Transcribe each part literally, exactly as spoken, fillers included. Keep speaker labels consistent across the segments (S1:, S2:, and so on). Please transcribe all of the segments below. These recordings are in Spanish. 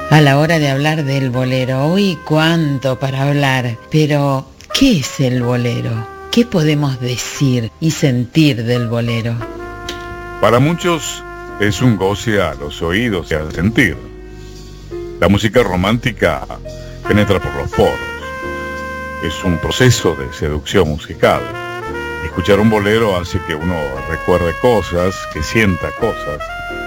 S1: A la hora de hablar del bolero, hoy cuánto para hablar, pero ¿qué es el bolero? ¿Qué podemos decir y sentir del bolero?
S2: Para muchos es un goce a los oídos y al sentir. La música romántica penetra por los poros. Es un proceso de seducción musical. Escuchar un bolero hace que uno recuerde cosas, que sienta cosas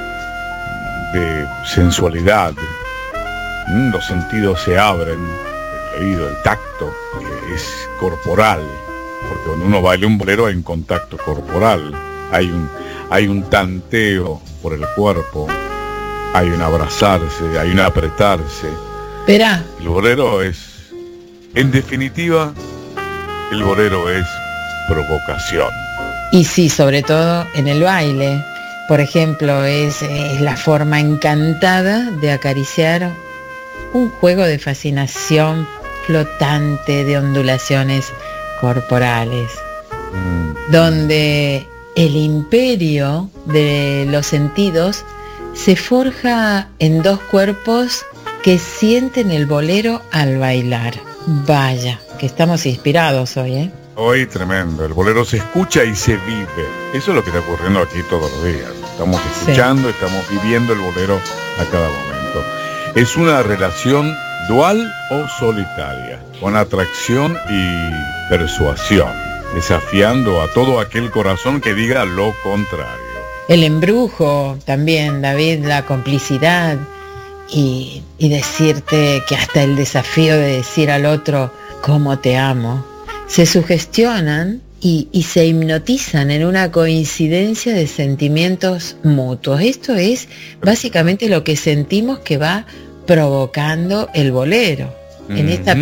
S2: de sensualidad. Los sentidos se abren, el oído, el tacto, que es corporal, porque cuando uno baila un bolero hay un contacto corporal, hay un, hay un tanteo por el cuerpo, hay un abrazarse, hay un apretarse.
S1: Espera.
S2: El bolero es, en definitiva, el bolero es provocación.
S1: Y sí, sobre todo en el baile. Por ejemplo, es, es la forma encantada de acariciar un juego de fascinación flotante de ondulaciones corporales, mm. donde el imperio de los sentidos se forja en dos cuerpos que sienten el bolero al bailar. Vaya, que estamos inspirados hoy, ¿eh?
S2: Hoy tremendo, el bolero se escucha y se vive. Eso es lo que está ocurriendo aquí todos los días. Estamos escuchando, sí. Estamos viviendo el bolero a cada momento. Es una relación dual o solitaria, con atracción y persuasión, desafiando a todo aquel corazón que diga lo contrario.
S1: El embrujo también, David, la complicidad y, y decirte que hasta el desafío de decir al otro cómo te amo, se sugestionan y, y se hipnotizan en una coincidencia de sentimientos mutuos. Esto es básicamente lo que sentimos que va provocando el bolero. Mm-hmm. En esta